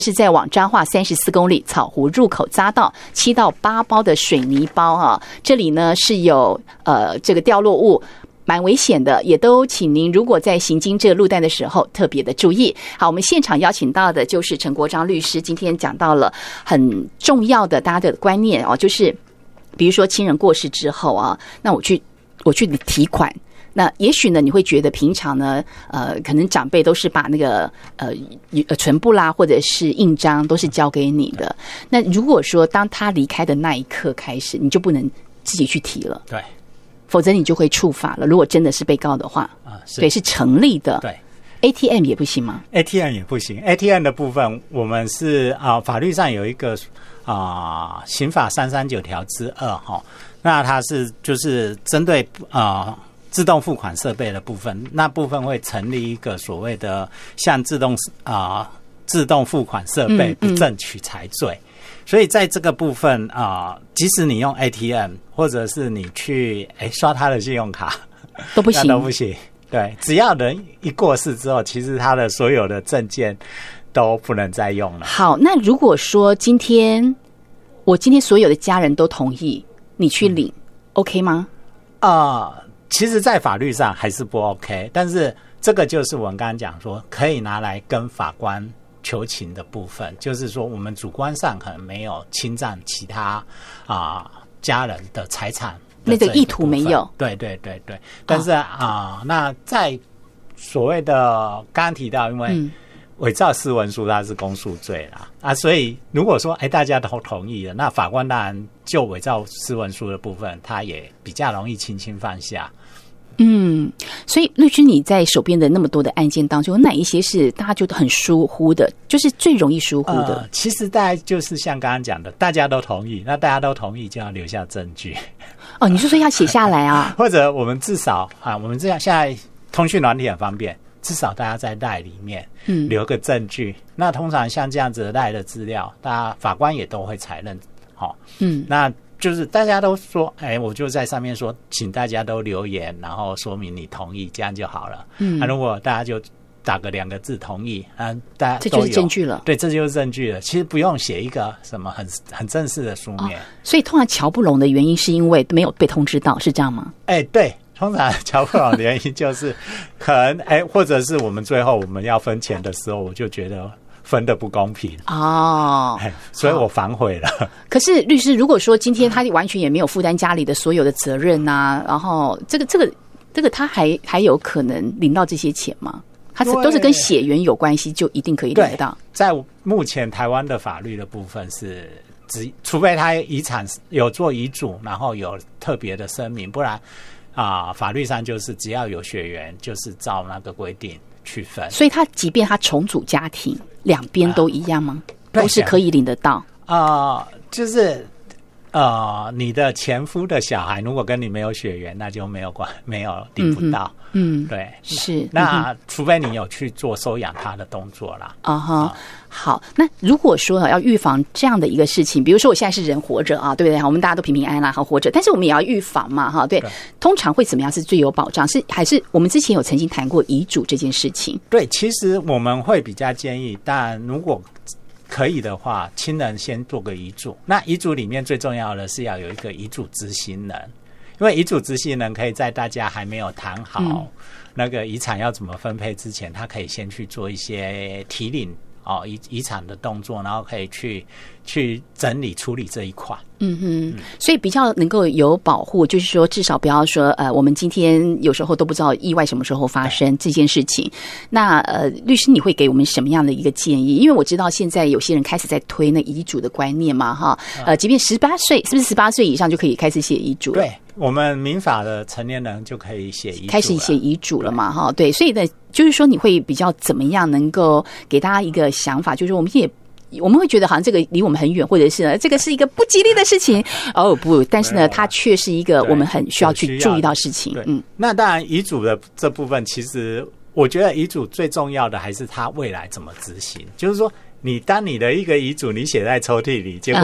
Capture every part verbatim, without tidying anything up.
是在往彰化三十四公里草湖入口匝道七到八包的水泥包啊，这里呢是有呃这个掉落物。蛮危险的，也都请您如果在行经这个路段的时候特别的注意。好，我们现场邀请到的就是陈国璋律师，今天讲到了很重要的大家的观念哦，就是比如说亲人过世之后啊，那我去我去提款。那也许呢，你会觉得平常呢，呃，可能长辈都是把那个呃存簿啦，或者是印章都是交给你的。那如果说当他离开的那一刻开始，你就不能自己去提了， 对， 否则你就会触法了。如果真的是被告的话，啊，对，是成立的。 对 ，A T M 也不行吗 ？A T M 也不行。A T M 的部分，我们是啊、呃，法律上有一个啊、呃，刑法三三九条之二哈，那它是就是针对啊。呃自动付款设备的部分，那部分会成立一个所谓的像自动啊、呃、自动付款设备不正取财罪，嗯嗯、所以在这个部分啊、呃，即使你用 A T M 或者是你去哎刷他的信用卡都不行， 都不行。对，只要人一过世之后，其实他的所有的证件都不能再用了。 好，那如果说今天我今天所有的家人都同意你去领、嗯、，OK 吗？ 啊、呃。其实在法律上还是不 OK， 但是这个就是我们刚刚讲说可以拿来跟法官求情的部分，就是说我们主观上可能没有侵占其他啊、呃、家人的财产的， 那个意图没有， 对对对对，但是啊、哦呃，那在所谓的刚刚提到，因为伪造私文书它是公诉罪啦啊，所以如果说哎大家都同意了，那法官当然就伪造私文书的部分，他也比较容易轻轻放下。 嗯，所以律师你在手边的那么多的案件当中，有哪一些是大家觉得很疏忽的，就是最容易疏忽的？ 呃、其实大概就是像刚刚讲的，大家都同意，那大家都同意就要留下证据。 哦，你是说要写下来啊？ 或者我们至少啊，我们这样现在通讯软体很方便，至少大家在赖里面留个证据。嗯、那通常像这样子的赖的资料，大家法官也都会采认。好、哦，嗯，那。就是大家都说，哎，我就在上面说，请大家都留言，然后说明你同意，这样就好了。嗯，啊、如果大家就打个两个字同意，啊，大家都有，这就是证据了。对，这就是证据了。其实不用写一个什么很很正式的书面。哦、 所以通常瞧不拢的原因是因为没有被通知到，是这样吗？ 哎，对，通常瞧不拢的原因就是可能哎，或者是我们最后我们要分钱的时候，我就觉得。分的不公平哦， 所以我反悔了。 可是律师，如果说今天他完全也没有负担家里的所有的责任啊，然后这个这个这个他还还有可能领到这些钱吗？他是都是跟血缘有关系，就一定可以领得到？ 在目前台湾的法律的部分是只，除非他遗产有做遗嘱，然后有特别的声明，不然啊、呃，法律上就是只要有血缘，就是照那个规定去分。 所以他即便他重组家庭，两边都一样吗？呃、都是可以领得到？ 啊、呃，就是呃，你的前夫的小孩如果跟你没有血缘，那就没有关，没有领不到。嗯，嗯对， 是。 那、嗯、除非你有去做收养他的动作啦。 啊哈、uh-huh. 好，那如果说要预防这样的一个事情，比如说我现在是人活着啊，对不对？我们大家都平平安安啦，好活着，但是我们也要预防嘛，哈，对。对，通常会怎么样是最有保障？是还是我们之前有曾经谈过遗嘱这件事情？ 对，其实我们会比较建议，但如果可以的话，亲人先做个遗嘱。那遗嘱里面最重要的是要有一个遗嘱执行人，因为遗嘱执行人可以在大家还没有谈好、嗯、那个遗产要怎么分配之前，他可以先去做一些提领哦遗遗产的动作，然后可以去去整理处理这一块。 嗯哼，所以比较能够有保护，就是说至少不要说呃，我们今天有时候都不知道意外什么时候发生这件事情。那呃，律师你会给我们什么样的一个建议？因为我知道现在有些人开始在推那遗嘱的观念嘛，哈，呃，即便十八岁，是不是十八岁以上就可以开始写遗嘱了？ 对，我们民法的成年人就可以写遗嘱了， 开始写遗嘱了嘛，哈，对，所以呢，就是说你会比较怎么样能够给大家一个想法，就是我们也。我们会觉得好像这个离我们很远，或者是呢这个是一个不吉利的事情哦不，但是呢它却是一个我们很需要去注意到事情。 嗯，那当然遗嘱的这部分，其实我觉得遗嘱最重要的还是它未来怎么执行。就是说，你当你的一个遗嘱你写在抽屉里，结果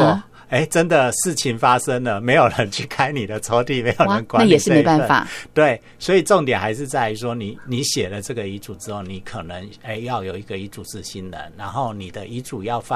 哎，真的事情发生了，没有人去开你的抽屉，没有人管理，那也是没办法。 对，所以重点还是在于说你，你你写了这个遗嘱之后，你可能哎要有一个遗嘱执行人，然后你的遗嘱要放